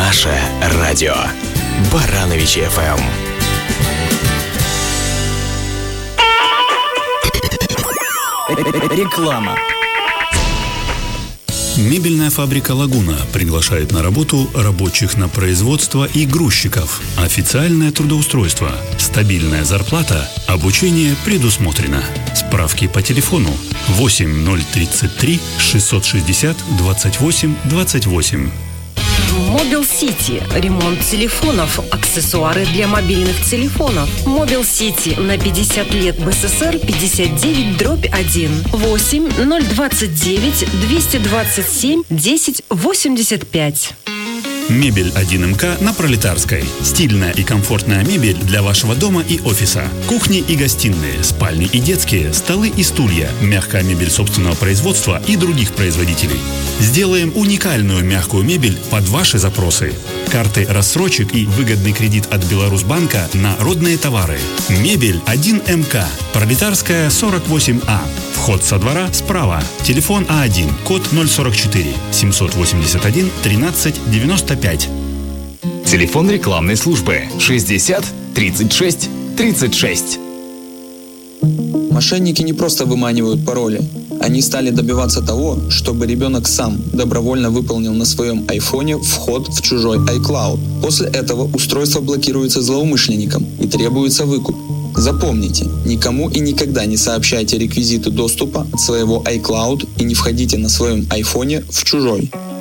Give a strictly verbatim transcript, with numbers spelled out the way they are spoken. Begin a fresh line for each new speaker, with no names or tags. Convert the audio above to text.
Наше радио. Барановичи эф эм.
Реклама.
Мебельная фабрика «Лагуна» приглашает на работу рабочих на производство и грузчиков. Официальное трудоустройство, стабильная зарплата, обучение предусмотрено. Справки по телефону восемь ноль тридцать три шестьсот шестьдесят двадцать восемь двадцать восемь.
Мобил Сити. Ремонт телефонов, аксессуары для мобильных телефонов. Мобил Сити на пятьдесят лет БССР, пятьдесят девять дробь один. восемь ноль двадцать девять двести двадцать семь десять восемьдесят пять.
Мебель один эм ка на Пролетарской. Стильная и комфортная мебель для вашего дома и офиса. Кухни и гостиные, спальни и детские, столы и стулья, мягкая мебель собственного производства и других производителей. Сделаем уникальную мягкую мебель под ваши запросы. Карты рассрочек и выгодный кредит от Беларусьбанка на родные товары. Мебель один эм ка. Пролетарская, сорок восемь А. Вход со двора справа. Телефон А один, код ноль сорок четыре семьсот восемьдесят один тринадцать девяносто пять.
Телефон рекламной службы шестьдесят тридцать шесть тридцать шесть.
Мошенники не просто выманивают пароли. Они стали добиваться того, чтобы ребенок сам добровольно выполнил на своем айфоне вход в чужой iCloud. После этого устройство блокируется злоумышленником и требуется выкуп. Запомните, никому и никогда не сообщайте реквизиты доступа от своего iCloud и не входите на своем айфоне в чужой.